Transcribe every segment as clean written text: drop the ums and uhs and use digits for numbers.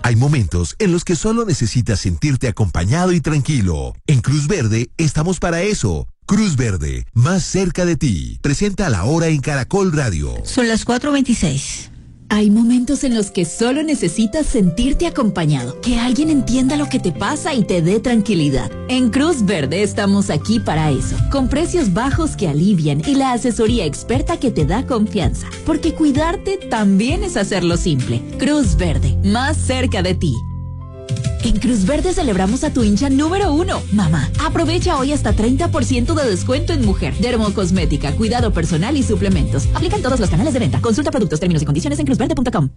Hay momentos en los que solo necesitas sentirte acompañado y tranquilo. En Cruz Verde estamos para eso. Cruz Verde, más cerca de ti. Presenta La Hora en Caracol Radio. Son las 4:26. Hay momentos en los que solo necesitas sentirte acompañado, que alguien entienda lo que te pasa y te dé tranquilidad. En Cruz Verde estamos aquí para eso, con precios bajos que alivian y la asesoría experta que te da confianza, porque cuidarte también es hacerlo simple. Cruz Verde, más cerca de ti. En Cruz Verde celebramos a tu hincha número 1, mamá. Aprovecha hoy hasta 30% de descuento en mujer, dermocosmética, cuidado personal y suplementos. Aplican todos los canales de venta. Consulta productos, términos y condiciones en cruzverde.com.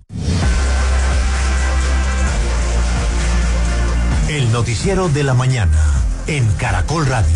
El noticiero de la mañana en Caracol Radio.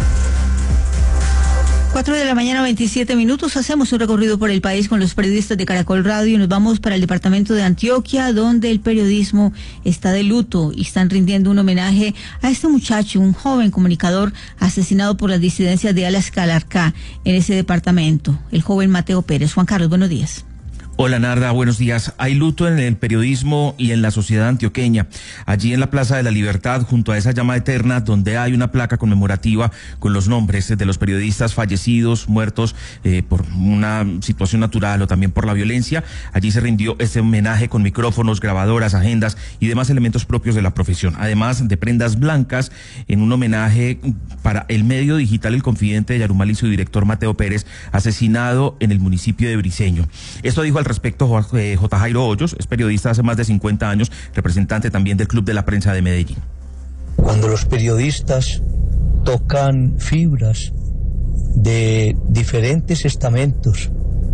4:27 a.m. Hacemos un recorrido por el país con los periodistas de Caracol Radio y nos vamos para el departamento de Antioquia, donde el periodismo está de luto y están rindiendo un homenaje a este muchacho, un joven comunicador asesinado por las disidencias de Alas Calarcá en ese departamento, el joven Mateo Pérez. Juan Carlos, buenos días. Hola Narda, buenos días. Hay luto en el periodismo y en la sociedad antioqueña. Allí en la Plaza de la Libertad, junto a esa llama eterna, donde hay una placa conmemorativa con los nombres de los periodistas fallecidos, muertos por una situación natural o también por la violencia, allí se rindió este homenaje con micrófonos, grabadoras, agendas y demás elementos propios de la profesión, además de prendas blancas, en un homenaje para el medio digital El Confidente de Yarumal y su director Mateo Pérez, asesinado en el municipio de Briceño. Esto dijo al respecto J. Jairo Hoyos, es periodista hace más de 50 años, representante también del Club de la Prensa de Medellín. Cuando los periodistas tocan fibras de diferentes estamentos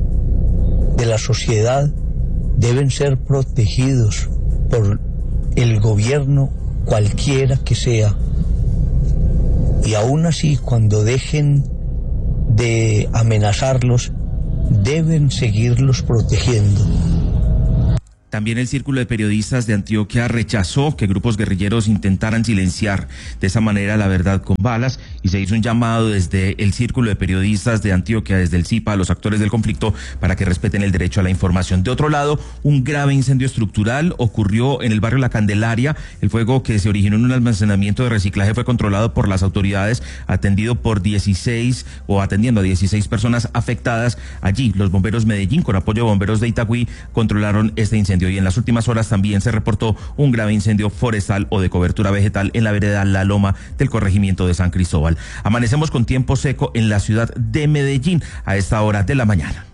de la sociedad, deben ser protegidos por el gobierno cualquiera que sea. Y aún así, cuando dejen de amenazarlos, deben seguirlos protegiendo. También el Círculo de Periodistas de Antioquia rechazó que grupos guerrilleros intentaran silenciar de esa manera la verdad con balas y se hizo un llamado desde el Círculo de Periodistas de Antioquia, desde el CIPA, a los actores del conflicto para que respeten el derecho a la información. De otro lado, un grave incendio estructural ocurrió en el barrio La Candelaria. El fuego que se originó en un almacenamiento de reciclaje fue controlado por las autoridades, atendiendo a 16 personas afectadas. Allí, los bomberos Medellín, con apoyo de bomberos de Itagüí, controlaron este incendio. Y en las últimas horas también se reportó un grave incendio forestal o de cobertura vegetal en la vereda La Loma del corregimiento de San Cristóbal. Amanecemos con tiempo seco en la ciudad de Medellín a esta hora de la mañana.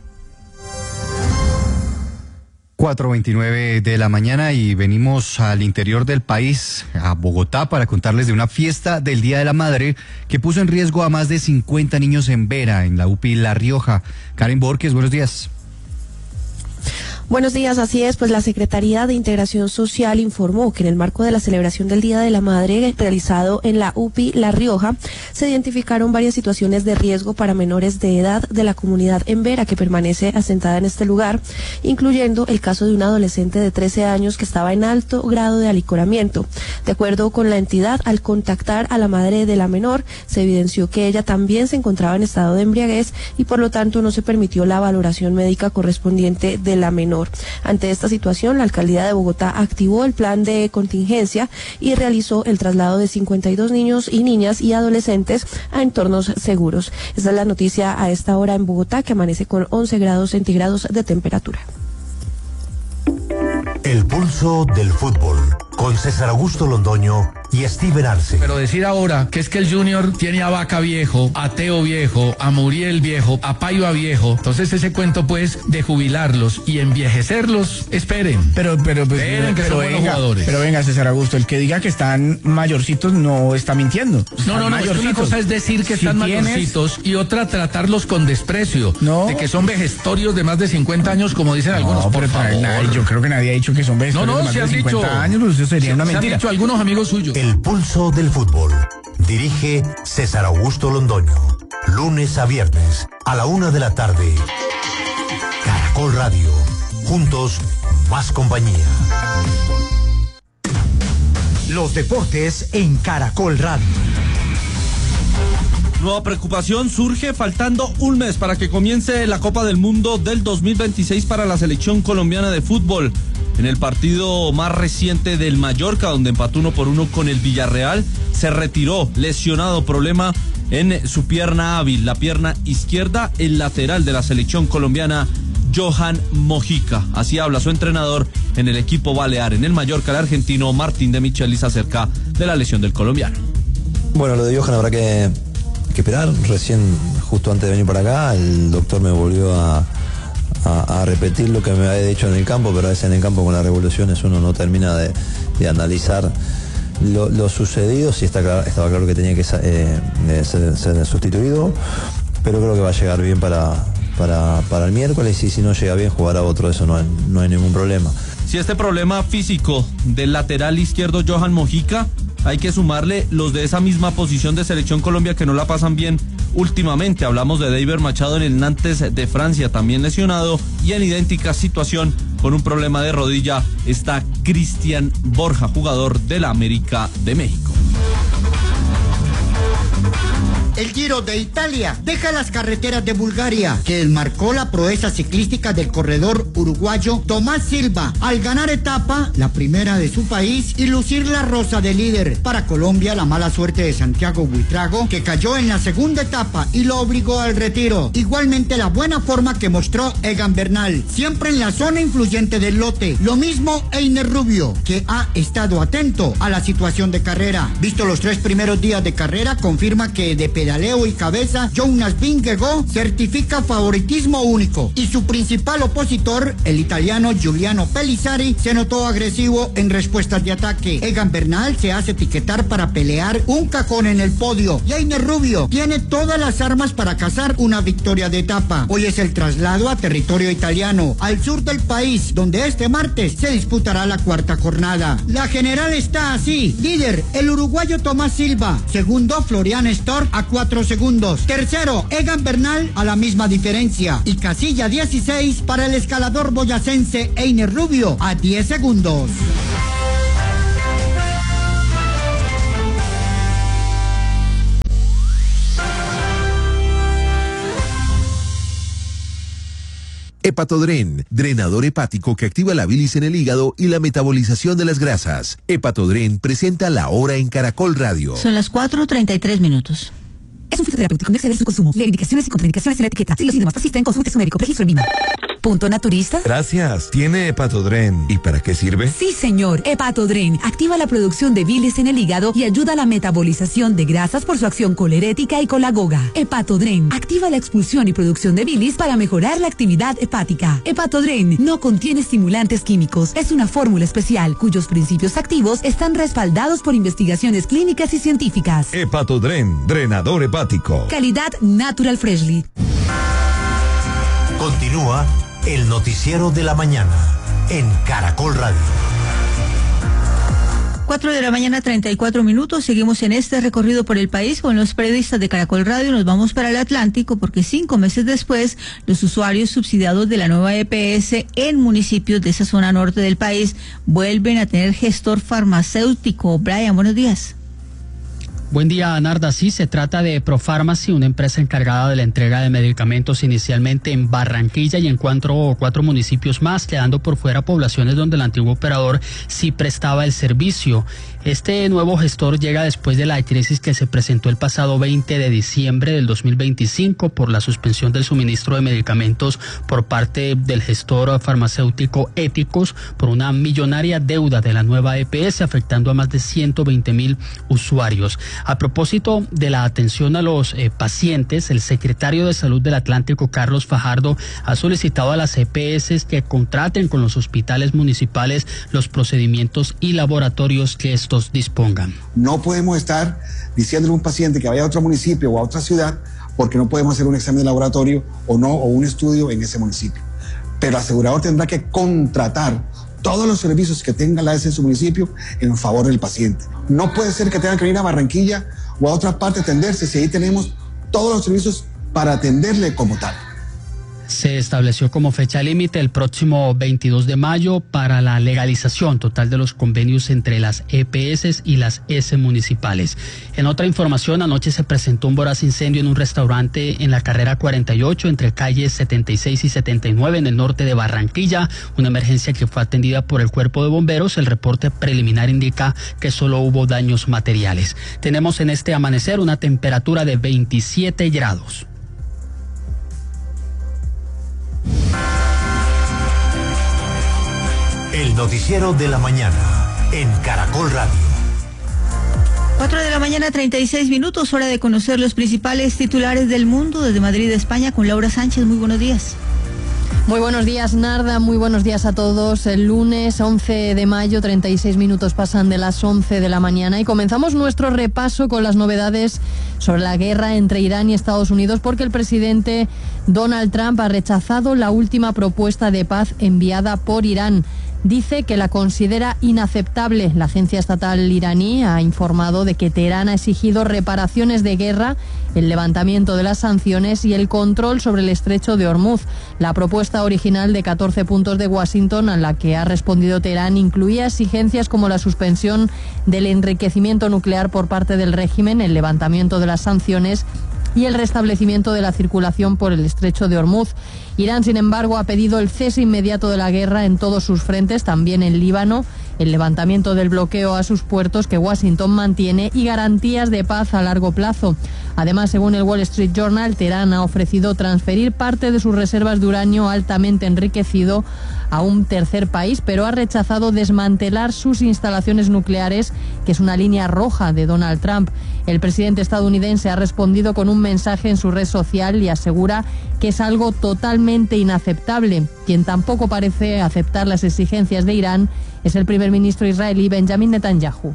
4:29 de la mañana y venimos al interior del país, a Bogotá, para contarles de una fiesta del Día de la Madre que puso en riesgo a más de 50 niños en Vera, en la UPI La Rioja. Karen Borges, buenos días. Buenos días, así es, pues la Secretaría de Integración Social informó que en el marco de la celebración del Día de la Madre realizado en la UPI La Rioja, se identificaron varias situaciones de riesgo para menores de edad de la comunidad en Vera que permanece asentada en este lugar, incluyendo el caso de un adolescente de 13 años que estaba en alto grado de alicoramiento. De acuerdo con la entidad, al contactar a la madre de la menor, se evidenció que ella también se encontraba en estado de embriaguez y por lo tanto no se permitió la valoración médica correspondiente de la menor. Ante esta situación, la Alcaldía de Bogotá activó el plan de contingencia y realizó el traslado de 52 niños y niñas y adolescentes a entornos seguros. Esta es la noticia a esta hora en Bogotá, que amanece con 11 grados centígrados de temperatura. El pulso del fútbol, con César Augusto Londoño y Steven Arce. Pero decir ahora que es que el Junior tiene a Vaca viejo, a Teo viejo, a Muriel viejo, a Paiva viejo, entonces ese cuento pues de jubilarlos y envejecerlos, esperen. Esperen que son buenos jugadores. Pero venga, César Augusto, el que diga que están mayorcitos no está mintiendo. No, es que una cosa es decir que están mayorcitos y otra tratarlos con desprecio, de que son vejestorios de más de 50 años, como dicen algunos, por favor. Yo creo que nadie ha dicho que son vejestorios de más de 50 años, pues eso sería una mentira. Se han dicho algunos amigos suyos. El pulso del fútbol. Dirige César Augusto Londoño. Lunes a viernes a la 1 de la tarde. Caracol Radio. Juntos, más compañía. Los deportes en Caracol Radio. Nueva preocupación surge faltando un mes para que comience la Copa del Mundo del 2026 para la selección colombiana de fútbol. en el partido más reciente del Mallorca, donde empató 1-1 con el Villarreal. Se retiró lesionado, problema en su pierna hábil, la pierna izquierda, el lateral de la selección colombiana, Johan Mojica. Así habla su entrenador en el equipo balear. En el Mallorca, el argentino Martín de Michelis acerca de la lesión del colombiano. Bueno, lo de Johan habrá que esperar. Recién, justo antes de venir para acá, el doctor me volvió a repetir lo que me había dicho en el campo, pero a veces en el campo con las revoluciones uno no termina de analizar lo sucedido. Sí estaba claro que tenía que ser sustituido, pero creo que va a llegar bien para el miércoles, y si no llega bien jugará otro, eso no hay ningún problema. Si este problema físico del lateral izquierdo Johan Mojica, hay que sumarle los de esa misma posición de Selección Colombia que no la pasan bien últimamente. Hablamos de David Machado en el Nantes de Francia, también lesionado, y en idéntica situación con un problema de rodilla está Cristian Borja, jugador del América de México. El Giro de Italia deja las carreteras de Bulgaria, que enmarcó la proeza ciclística del corredor uruguayo Tomás Silva al ganar etapa, la primera de su país, y lucir la rosa de líder. Para Colombia, la mala suerte de Santiago Buitrago, que cayó en la segunda etapa y lo obligó al retiro. Igualmente la buena forma que mostró Egan Bernal, siempre en la zona influyente del lote. Lo mismo Einer Rubio, que ha estado atento a la situación de carrera. Visto los 3 primeros días de carrera, confirma que de pedaleo y cabeza, Jonas Vingegaard certifica favoritismo único, y su principal opositor, el italiano Giuliano Pellizzari, se notó agresivo en respuestas de ataque. Egan Bernal se hace etiquetar para pelear un cajón en el podio, y Einer Rubio tiene todas las armas para cazar una victoria de etapa. Hoy es el traslado a territorio italiano, al sur del país, donde este martes se disputará la 4ª jornada. La general está así: líder, el uruguayo Tomás Silva; segundo, Florian Stork a 4 segundos; tercero, Egan Bernal a la misma diferencia; y casilla 16 para el escalador boyacense Einer Rubio a 10 segundos. Hepatodren, drenador hepático que activa la bilis en el hígado y la metabolización de las grasas. Hepatodren presenta La Hora en Caracol Radio. Son las 4:33. Es un fitoterapéutico, no exceder su consumo. Lee indicaciones y contraindicaciones en la etiqueta. Si los síntomas persisten, consulte a su médico. Registro en Lima. ¿Punto naturista? Gracias. ¿Tiene Hepatodren? ¿Y para qué sirve? Sí, señor. Hepatodren activa la producción de bilis en el hígado y ayuda a la metabolización de grasas por su acción colerética y colagoga. Hepatodren activa la expulsión y producción de bilis para mejorar la actividad hepática. Hepatodren no contiene estimulantes químicos. Es una fórmula especial cuyos principios activos están respaldados por investigaciones clínicas y científicas. Hepatodren, drenador hepático. Calidad Natural Freshly. Continúa el noticiero de la mañana en Caracol Radio. 4:34 a.m. Seguimos en este recorrido por el país con los periodistas de Caracol Radio. Nos vamos para el Atlántico porque 5 meses después, los usuarios subsidiados de la nueva EPS en municipios de esa zona norte del país vuelven a tener gestor farmacéutico. Brian, buenos días. Buen día, Narda. Sí, se trata de Profarmacy, una empresa encargada de la entrega de medicamentos inicialmente en Barranquilla y en cuatro municipios más, quedando por fuera poblaciones donde el antiguo operador sí prestaba el servicio. Este nuevo gestor llega después de la crisis que se presentó el pasado 20 de diciembre del 2025 por la suspensión del suministro de medicamentos por parte del gestor farmacéutico Éticos por una millonaria deuda de la nueva EPS, afectando a más de 120.000 usuarios. A propósito de la atención a los pacientes, el secretario de Salud del Atlántico, Carlos Fajardo, ha solicitado a las EPS que contraten con los hospitales municipales los procedimientos y laboratorios que estos dispongan. No podemos estar diciéndole a un paciente que vaya a otro municipio o a otra ciudad porque no podemos hacer un examen de laboratorio o un estudio en ese municipio. Pero el asegurador tendrá que contratar todos los servicios que tenga la AS en su municipio en favor del paciente. No puede ser que tengan que venir a Barranquilla o a otra parte a atenderse si ahí tenemos todos los servicios para atenderle como tal. Se estableció como fecha límite el próximo 22 de mayo para la legalización total de los convenios entre las EPS y las S municipales. En otra información, anoche se presentó un voraz incendio en un restaurante en la carrera 48 entre calles 76 y 79 en el norte de Barranquilla, una emergencia que fue atendida por el cuerpo de bomberos. El reporte preliminar indica que solo hubo daños materiales. Tenemos en este amanecer una temperatura de 27 grados. El noticiero de la mañana en Caracol Radio. 4:36 a.m, hora de conocer los principales titulares del mundo. Desde Madrid, España, con Laura Sánchez. Muy buenos días. Muy buenos días, Narda, muy buenos días a todos. El lunes 11 de mayo, 36 minutos pasan de las 11 de la mañana y comenzamos nuestro repaso con las novedades sobre la guerra entre Irán y Estados Unidos, porque el presidente Donald Trump ha rechazado la última propuesta de paz enviada por Irán. Dice que la considera inaceptable. La agencia estatal iraní ha informado de que Teherán ha exigido reparaciones de guerra, el levantamiento de las sanciones y el control sobre el estrecho de Hormuz. La propuesta original de 14 puntos de Washington, a la que ha respondido Teherán, incluía exigencias como la suspensión del enriquecimiento nuclear por parte del régimen, el levantamiento de las sanciones y el restablecimiento de la circulación por el estrecho de Hormuz. Irán, sin embargo, ha pedido el cese inmediato de la guerra en todos sus frentes, también en Líbano, el levantamiento del bloqueo a sus puertos que Washington mantiene y garantías de paz a largo plazo. Además, según el Wall Street Journal, Teherán ha ofrecido transferir parte de sus reservas de uranio altamente enriquecido a un tercer país, pero ha rechazado desmantelar sus instalaciones nucleares, que es una línea roja de Donald Trump. El presidente estadounidense ha respondido con un mensaje en su red social y asegura que es algo totalmente inaceptable. Quien tampoco parece aceptar las exigencias de Irán es el primer ministro israelí Benjamin Netanyahu.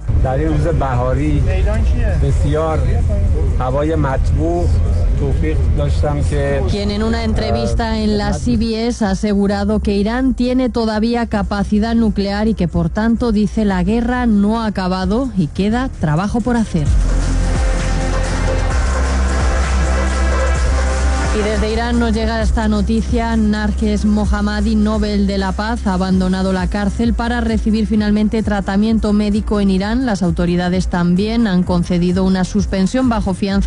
Quien en una entrevista en la CBS ha asegurado que Irán tiene todavía capacidad nuclear y que por tanto, dice, la guerra no ha acabado y queda trabajo por hacer. Y desde Irán nos llega esta noticia. Narges Mohammadi, Nobel de la Paz, ha abandonado la cárcel para recibir finalmente tratamiento médico en Irán. Las autoridades también han concedido una suspensión bajo fianza